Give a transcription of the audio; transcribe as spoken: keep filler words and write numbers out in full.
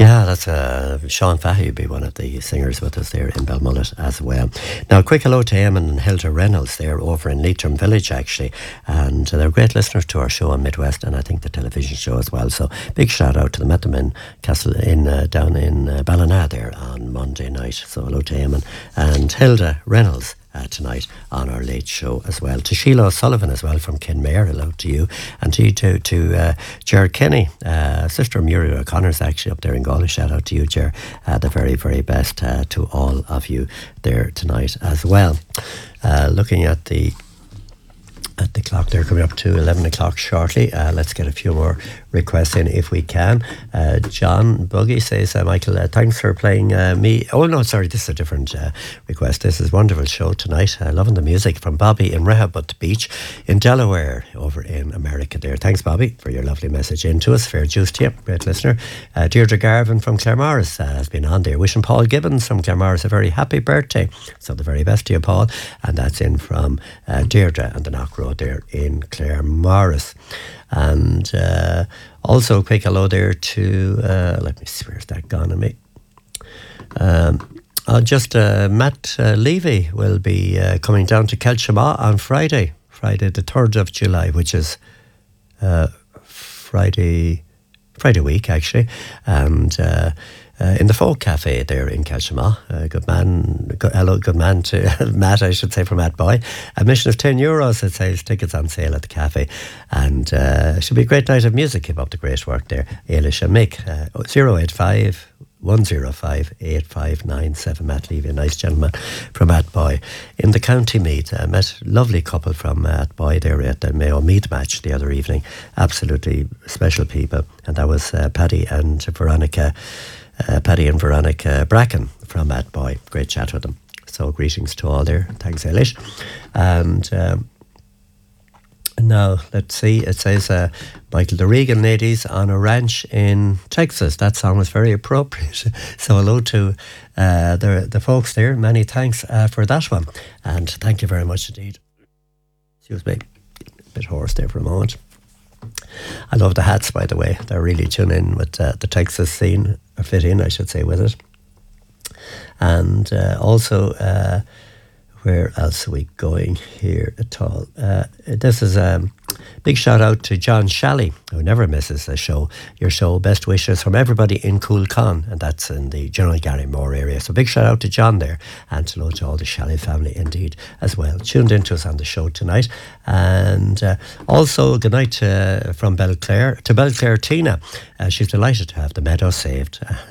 Yeah, that's uh, Sean Fahey would be one of the singers with us there in Belmullet as well. Now, a quick hello to Eamon and Hilda Reynolds there over in Leitrim Village, actually. And they're great listeners to our show on Midwest and I think the television show as well. So big shout out to them. Met them in Castle, in, uh, down in uh, Ballina there on Monday night. So hello to Eamon and Hilda Reynolds. Uh, tonight on our late show as well. To Sheila O'Sullivan as well from Kenmare, hello to you. And to to, to uh, Ger Kenny, uh, sister of Muriel O'Connor's actually up there in Galway. Shout out to you, Ger. Uh, the very, very best uh, to all of you there tonight as well. Uh, looking at the at the clock there, coming up to eleven o'clock shortly. Uh, let's get a few more requests in if we can. Uh, John Buggy says, uh, Michael, uh, thanks for playing uh, me. Oh, no, sorry, this is a different uh, request. This is a wonderful show tonight. Uh, loving the music from Bobby in Rehoboth Beach in Delaware over in America there. Thanks, Bobby, for your lovely message in to us. Fair juice to you, great listener. Uh, Deirdre Garvin from Claremorris uh, has been on there. Wishing Paul Gibbons from Claremorris a very happy birthday. So the very best to you, Paul. And that's in from uh, Deirdre and the Knock Road there in Claremorris. And uh, also a quick hello there to, uh, let me see, where's that gone on me? Um, uh, just uh, Matt uh, Levy will be uh, coming down to Kelshama on Friday, Friday the third of July, which is uh, Friday, Friday week actually. And uh, Uh, in the Folk Cafe there in Kelshama. Uh, good man, good, hello, good man to Matt, I should say, from Matt Boy. Admission of ten euros, it says, tickets on sale at the cafe. And uh, it should be a great night of music. Keep up the great work there. Ailish and Mick, uh, zero eight five, one zero five, eight five nine seven. Matt Levy, a nice gentleman from Atboy. In the county meet, I uh, met a lovely couple from uh, Atboy there at the Mayo Meat match the other evening. Absolutely special people. And that was uh, Paddy and Veronica Uh, Paddy and Veronica Bracken from Atboy. Great chat with them. So greetings to all there. Thanks, Eilish. And um, now, let's see. It says, uh, Michael, the Regan ladies on a ranch in Texas. That song was very appropriate. So hello to uh, the, the folks there. Many thanks uh, for that one. And thank you very much indeed. Excuse me. A bit hoarse there for a moment. I love the hats, by the way. They're really tuning in with uh, the Texas scene, or fit in, I should say, with it. And uh, also, uh, where else are we going here at all? Uh, this is a um, big shout out to John Shalley, who never misses a show. Your show, best wishes from everybody in Coolcon, and that's in the General Gary Moore area. So big shout out to John there, and hello to all the Shalley family indeed as well. Tuned into us on the show tonight. And uh, also good night uh, from Belclare to Belclare Tina. Uh, she's delighted to have the meadow saved.